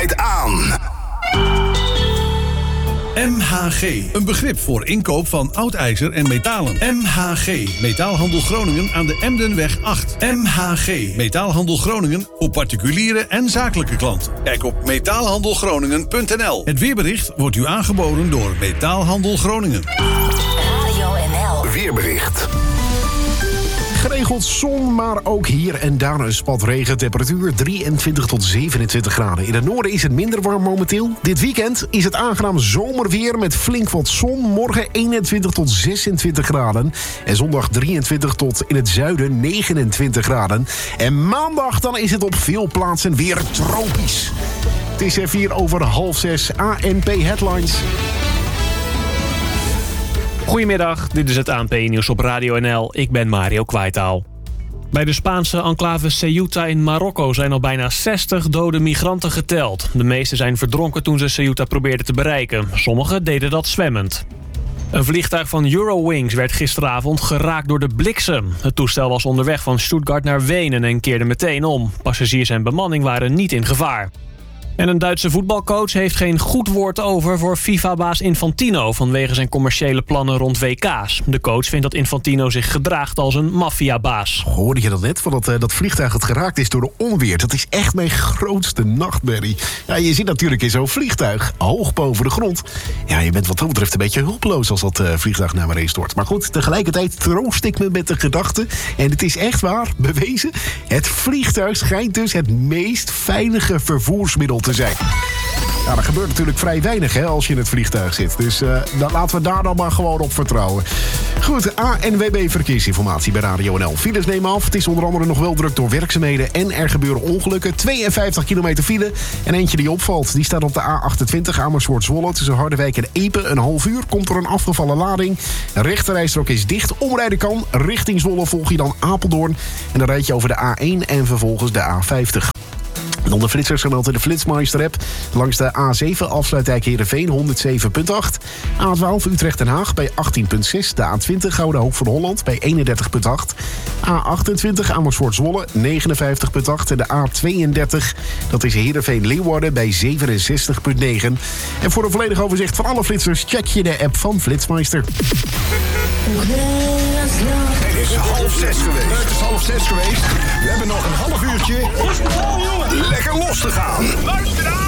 altijd aan. MHG, een begrip voor inkoop van oud ijzer en metalen. MHG, Metaalhandel Groningen aan de Emdenweg 8. MHG, Metaalhandel Groningen voor particuliere en zakelijke klanten. Kijk op metaalhandelgroningen.nl. Het weerbericht wordt u aangeboden door Metaalhandel Groningen. Radio NL. Weerbericht. Geregeld zon, maar ook hier en daar een spat regen. Temperatuur 23 tot 27 graden. In het noorden is het minder warm momenteel. Dit weekend is het aangenaam zomerweer met flink wat zon. Morgen 21 tot 26 graden. En zondag 23 tot in het zuiden 29 graden. En maandag dan is het op veel plaatsen weer tropisch. Het is 5:04 ANP Headlines. Goedemiddag, dit is het ANP-nieuws op Radio NL. Ik ben Mario Kwaitaal. Bij de Spaanse enclave Ceuta in Marokko zijn al bijna 60 dode migranten geteld. De meeste zijn verdronken toen ze Ceuta probeerden te bereiken. Sommigen deden dat zwemmend. Een vliegtuig van Eurowings werd gisteravond geraakt door de bliksem. Het toestel was onderweg van Stuttgart naar Wenen en keerde meteen om. Passagiers en bemanning waren niet in gevaar. En een Duitse voetbalcoach heeft geen goed woord over voor FIFA-baas Infantino vanwege zijn commerciële plannen rond WK's. De coach vindt dat Infantino zich gedraagt als een maffiabaas. Hoorde je dat net? Van dat vliegtuig dat geraakt is door de onweer. Dat is echt mijn grootste nachtmerrie. Ja, je zit natuurlijk in zo'n vliegtuig, hoog boven de grond. Ja, je bent wat dat betreft een beetje hulpeloos als dat vliegtuig naar beneden stort. Maar goed, tegelijkertijd troost ik me met de gedachte. En het is echt waar, bewezen. Het vliegtuig schijnt dus het meest veilige vervoersmiddel te zijn. Ja, er gebeurt natuurlijk vrij weinig als je in het vliegtuig zit. Dus dan laten we daar dan maar gewoon op vertrouwen. Goed, ANWB verkeersinformatie bij Radio NL. Files nemen af. Het is onder andere nog wel druk door werkzaamheden en er gebeuren ongelukken. 52 kilometer file. En eentje die opvalt, die staat op de A28 Amersfoort-Zwolle. Tussen Harderwijk en Epe. Een half uur komt er een afgevallen lading. De rechterrijstrook is dicht. Omrijden kan. Richting Zwolle volg je dan Apeldoorn. En dan rijd je over de A1 en vervolgens de A50. Dan de flitsers gemeld in de Flitsmeister-app. Langs de A7 afsluitdijk Heerenveen 107.8. A12 Utrecht-Den Haag bij 18.6. De A20 Gouden Hoek van Holland bij 31.8. A28 Amersfoort-Zwolle 59.8. En de A32, dat is Heerenveen-Leeuwarden bij 67.9. En voor een volledig overzicht van alle flitsers check je de app van Flitsmeister. Het is 5:30 geweest. Het is 5:30 geweest. We hebben nog een half uurtje lekker los te gaan. Luister aan!